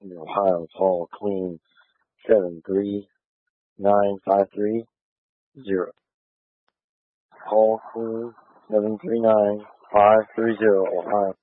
in the Ohio Tall Clean 739530. Tall Clean 739530, Ohio.